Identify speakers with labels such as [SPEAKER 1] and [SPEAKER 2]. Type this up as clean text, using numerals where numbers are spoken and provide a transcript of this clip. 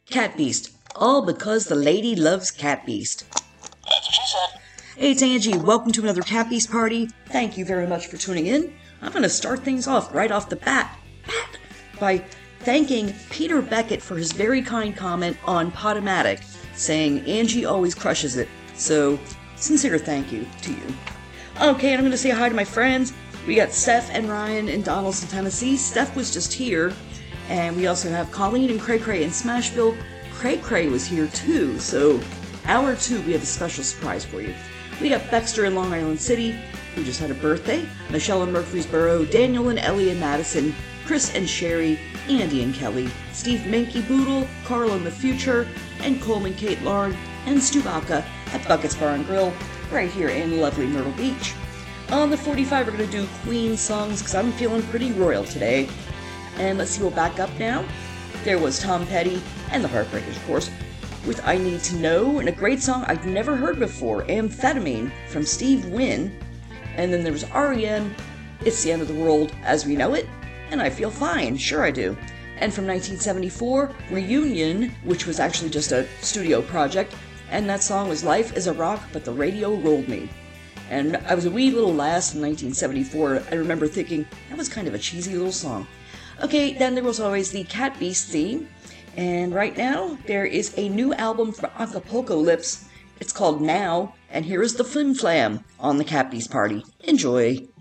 [SPEAKER 1] Cat Beast. All because the lady loves Cat Beast.
[SPEAKER 2] That's what she said.
[SPEAKER 1] Hey, it's Angie. Welcome to another Cat Beast party. Thank you very much for tuning in. I'm going to start things off right off the bat by thanking Peter Beckett for his very kind comment on Podomatic, saying Angie always crushes it. So, sincere thank you to you. Okay, and I'm going to say hi to my friends. We got Steph and Ryan in Donaldson, Tennessee. Steph was just here. And we also have Colleen and Cray Cray in Smashville. Cray Cray was here too, so hour 2 we have a special surprise for you. We got Baxter in Long Island City, who just had a birthday, Michelle in Murfreesboro, Daniel and Ellie in Madison, Chris and Sherry, Andy and Kelly, Steve Menke Boodle, Carl in the Future, and Coleman Kate Lauren, and Stubaka at Buckets Bar and Grill, right here in lovely Myrtle Beach. On the 45 we're going to do Queen songs, because I'm feeling pretty royal today. And let's see, we'll back up now. There was Tom Petty, and the Heartbreakers, of course, with I Need to Know, and a great song I'd never heard before, Amphetamine, from Steve Wynn. And then there was R.E.M., It's the End of the World as We Know It, and I Feel Fine, sure I do. And from 1974, Reunion, which was actually just a studio project, and that song was Life is a Rock, but the Radio Rolled Me. And I was a wee little lass in 1974, I remember thinking, that was kind of a cheesy little song. Okay, then there was always the Cat Beast theme, and right now there is a new album from Acapulco Lips. It's called Now, and here is the Flim Flam on the Cat Beast Party. Enjoy!